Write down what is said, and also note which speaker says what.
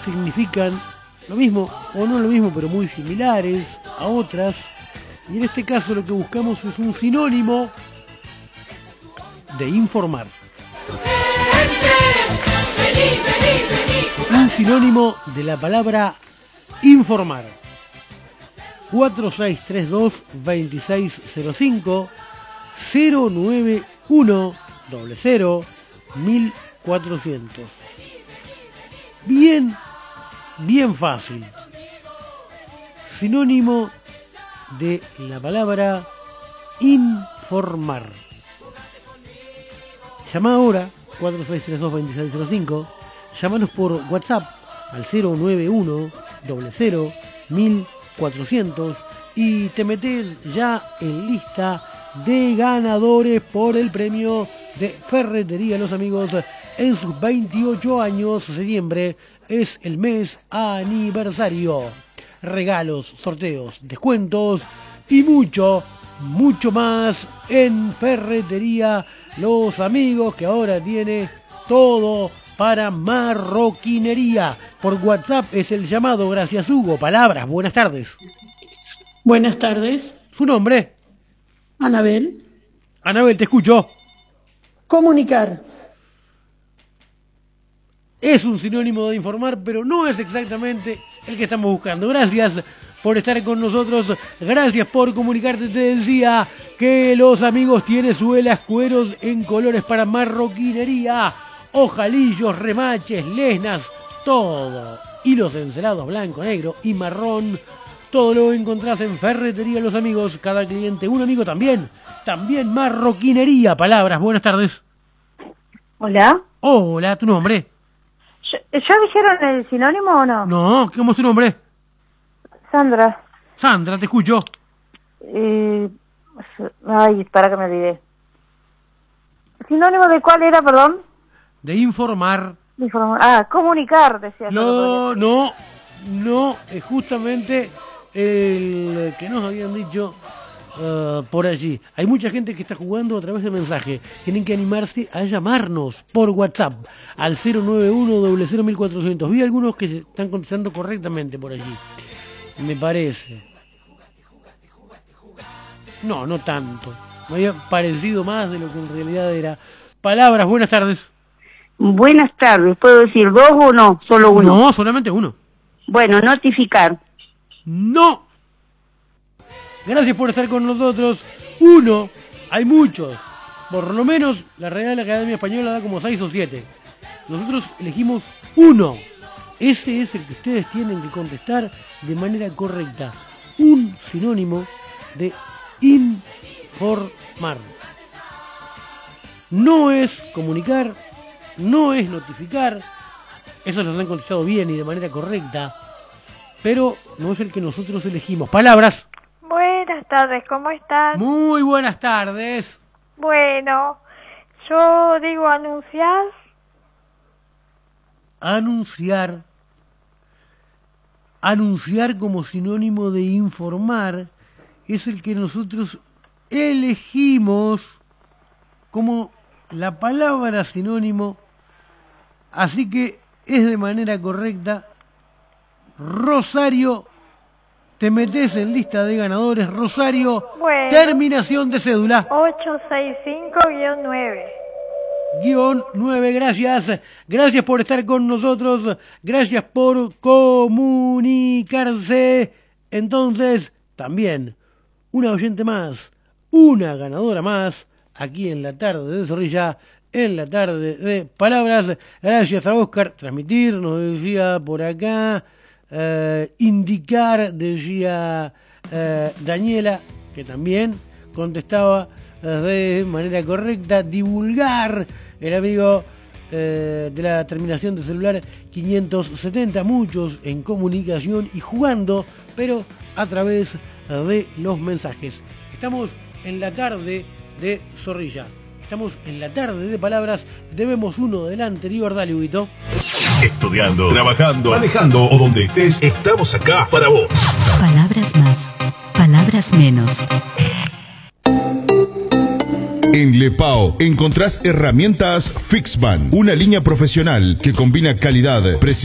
Speaker 1: significan lo mismo o no lo mismo, pero muy similares a otras. Y en este caso lo que buscamos es un sinónimo de informar. Un sinónimo de la palabra informar. 4632-2605 091 00 1400. Bien fácil. Sinónimo de la palabra informar. Llama ahora 4632-2605. Llámanos por WhatsApp al 091 00 1400 y te metes ya en lista de ganadores por el premio de Ferretería Los Amigos en sus 28 años. Septiembre es el mes aniversario. Regalos, sorteos, descuentos y mucho más en Ferretería Los Amigos, que ahora tiene todo para marroquinería. Por WhatsApp es el llamado. Gracias, Hugo. Palabras. Buenas tardes.
Speaker 2: Buenas tardes.
Speaker 1: ¿Su nombre?
Speaker 2: Anabel.
Speaker 1: Anabel, te escucho.
Speaker 2: Comunicar.
Speaker 1: Es un sinónimo de informar, pero no es exactamente el que estamos buscando. Gracias por estar con nosotros. Gracias por comunicarte. Te decía que Los Amigos tiene suelas, cueros en colores para marroquinería. Ojalillos, remaches, lesnas, todo. Hilos encelados blanco, negro y marrón. Todo lo encontrás en Ferretería Los Amigos. Cada cliente, un amigo también. También marroquinería. Palabras. Buenas tardes.
Speaker 3: Hola.
Speaker 1: Hola, ¿tu nombre?
Speaker 3: ¿Ya dijeron el sinónimo o no?
Speaker 1: No, ¿cómo es tu nombre?
Speaker 3: Sandra.
Speaker 1: Sandra, te escucho.
Speaker 3: Para que me olvidé. ¿Sinónimo de cuál era, perdón?
Speaker 1: De informar.
Speaker 3: Comunicar, decía.
Speaker 1: No, es justamente el que nos habían dicho por allí. Hay mucha gente que está jugando a través de mensaje. Tienen que animarse a llamarnos por WhatsApp al 091 00 1400. Vi algunos que se están contestando correctamente por allí, me parece. No tanto. Me había parecido más de lo que en realidad era. Palabras. Buenas tardes.
Speaker 3: Buenas tardes. ¿Puedo decir dos o no? Solo uno.
Speaker 1: No, solamente uno.
Speaker 3: Bueno, notificar.
Speaker 1: No. Gracias por estar con nosotros. Uno, hay muchos. Por lo menos la Real Academia Española da como 6 o 7. Nosotros elegimos uno. Ese es el que ustedes tienen que contestar de manera correcta. Un sinónimo de informar. No es comunicar, no es notificar. Esos los han contestado bien y de manera correcta. Pero no es el que nosotros elegimos. Palabras.
Speaker 4: Buenas tardes, ¿cómo están?
Speaker 1: Muy buenas tardes.
Speaker 4: Bueno, yo digo anunciar.
Speaker 1: Anunciar como sinónimo de informar es el que nosotros elegimos como la palabra sinónimo, así que es de manera correcta. Rosario, te metes en lista de ganadores. Rosario,
Speaker 4: bueno,
Speaker 1: terminación de cédula
Speaker 4: 865-9.
Speaker 1: -9, gracias por estar con nosotros, gracias por comunicarse. Entonces, también, una oyente más, una ganadora más, aquí en la tarde de Zorrilla, en la tarde de Palabras. Gracias a Oscar, transmitir, nos decía por acá, indicar, decía Daniela, que también contestaba de manera correcta, divulgar, el amigo de la terminación de celular 570, muchos en comunicación y jugando, pero a través de los mensajes. Estamos en la tarde de Zorrilla, estamos en la tarde de Palabras, debemos uno del anterior. Dale, Huguito.
Speaker 5: Estudiando, trabajando, manejando o donde estés, estamos acá para vos.
Speaker 6: Palabras más, palabras menos.
Speaker 5: En Lepao encontrás herramientas Fixban, una línea profesional que combina calidad, precisión